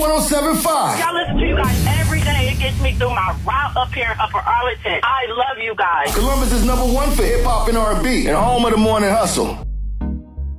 107.5. Y'all listen to you guys every day. It gets me through my route up here in Upper Arlington. I love you guys. Columbus is #1 for hip-hop and R&B and home of the morning hustle.